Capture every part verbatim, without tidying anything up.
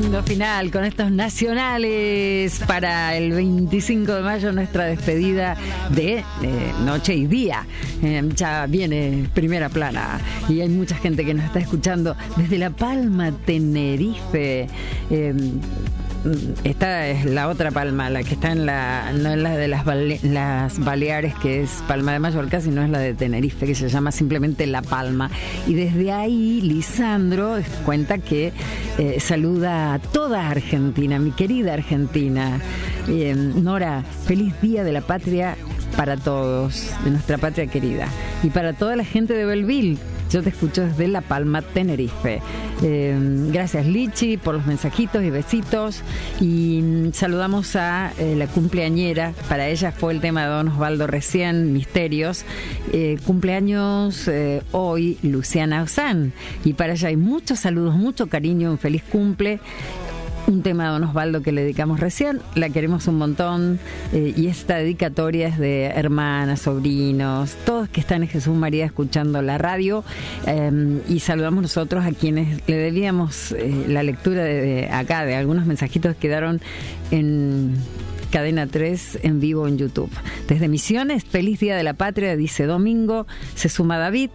lindo final con estos nacionales para el veinticinco de mayo, nuestra despedida de eh, Noche y Día. Eh, ya viene Primera Plana y hay mucha gente que nos está escuchando desde La Palma, Tenerife. Eh, Esta es la otra Palma, la que está en la, no es la de las, Bale, las Baleares, que es Palma de Mallorca, sino es la de Tenerife, que se llama simplemente La Palma. Y desde ahí, Lisandro cuenta que eh, saluda a toda Argentina, mi querida Argentina. Eh, Nora, feliz Día de la Patria para todos, de nuestra patria querida. Y para toda la gente de Belleville. Yo te escucho desde La Palma, Tenerife. Eh, gracias, Lichi, por los mensajitos y besitos. Y mm, saludamos a eh, la cumpleañera. Para ella fue el tema de Don Osvaldo recién, Misterios. Eh, cumpleaños eh, hoy, Luciana Ozán. Y para ella hay muchos saludos, mucho cariño, un feliz cumple. Un tema de Don Osvaldo que le dedicamos recién, la queremos un montón, eh, y esta dedicatoria es de hermanas, sobrinos, todos que están en Jesús María escuchando la radio, eh, y saludamos nosotros a quienes le debíamos eh, la lectura de, de acá, de algunos mensajitos que quedaron en Cadena tres en vivo en YouTube. Desde Misiones, feliz Día de la Patria, dice Domingo, se suma David.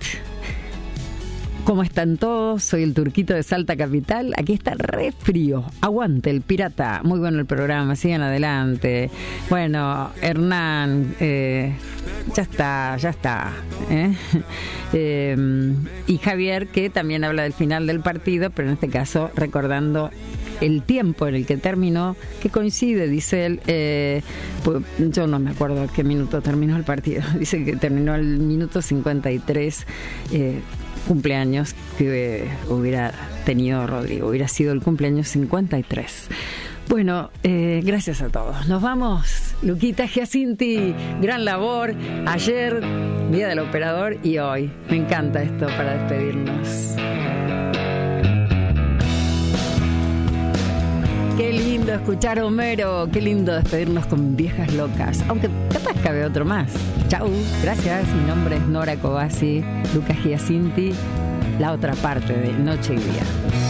¿Cómo están todos? Soy el Turquito de Salta Capital. Aquí está re frío. Aguante el pirata. Muy bueno el programa. Sigan adelante. Bueno, Hernán, eh, ya está, ya está. ¿eh? Eh, y Javier, que también habla del final del partido, pero en este caso recordando el tiempo en el que terminó, que coincide, dice él, eh, pues, yo no me acuerdo a qué minuto terminó el partido. Dice que terminó al minuto cincuenta y tres. Eh, cumpleaños que hubiera tenido Rodrigo, hubiera sido el cumpleaños cincuenta y tres. Bueno, eh, gracias a todos. Nos vamos. Luquita, Giacinti, gran labor. Ayer, Día del Operador, y hoy. Me encanta esto para despedirnos. Qué lindo escuchar a Homero, qué lindo despedirnos con Viejas Locas, aunque capaz cabe otro más. Chau, gracias, mi nombre es Nora Cobasi, Lucas Giacinti, la otra parte de Noche y Día.